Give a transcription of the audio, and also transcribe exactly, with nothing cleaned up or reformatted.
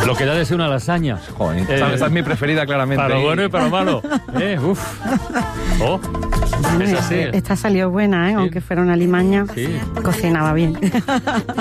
Lo que da de ser una lasaña. Joder, eh, esa, esa es mi preferida, claramente. Para lo bueno y para lo malo. Eh, uf. Oh, bueno, es así. Esta salió buena, ¿eh? Sí. Aunque fuera una limaña, sí. Cocinaba bien.